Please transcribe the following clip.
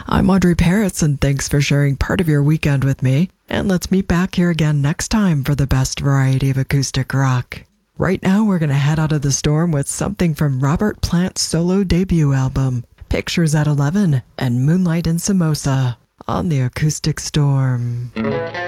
I'm Audrey Parrots, and thanks for sharing part of your weekend with me. And let's meet back here again next time for the best variety of acoustic rock. Right now, we're going to head out of the storm with something from Robert Plant's solo debut album, Pictures at 11 and Moonlight in Samosa, on the Acoustic Storm.